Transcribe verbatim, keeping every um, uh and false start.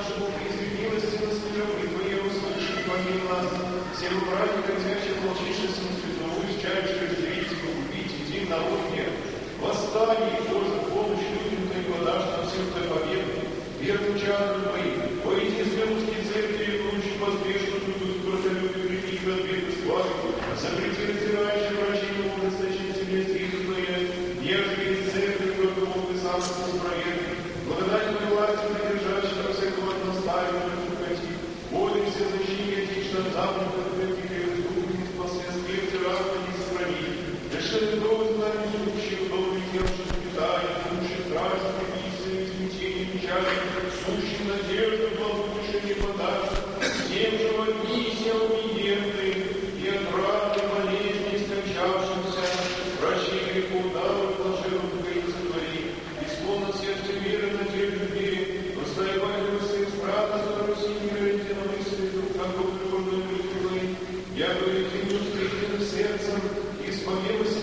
нашему призри милости на смирении Твоей услыши, помилуй нас, всем праздником священ молчишься на святого, исчающих зрить, погубить, един народ мир. Восстань, Боже, помощь людям Твоим, подашь нам всем Твоей победы, верным чадом Твоим, воединстве русской церкви, лучше поспешно трудус братолюбию, религию, ответы славы, запрети раздирающие врачей, ужесточить себе стихи Твоя, нежели церкви, только Бог и сам сопроверный, благодать Твоей власти, придержащего всякого одностайного, молимся за защите отечественных западных, таких и разгубленных последствий, разных не сохрани. Решили долго с нами сущих, долго терпших питания, души страсти, писания, измятения, печали, сущих надежду, благословение подашь, тем же в огни и сел неверны, и от раны болезни скончавшимся, прощай грехов дава, блаженным Твоим сотвори, исполнен сердце веры, надежды вере, восстаивай Сын страха, за Руси мира, единомыслие, друг как друг, любовной любви, я говорю, ты не устремленным сердцем, и исполнилось